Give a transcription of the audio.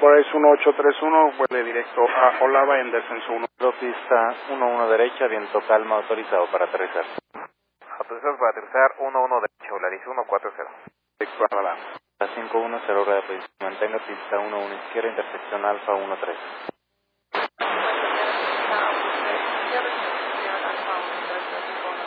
Forest 1831, vuelve directo a Olava en descenso 1. Pista 11 derecha, viento calma, autorizado para aterrizar. Autorizado para aterrizar 11 derecha, Volaris 140. Explorará. A 510, hora de posición, mantenga pista 11 izquierda, intersección Alfa 13.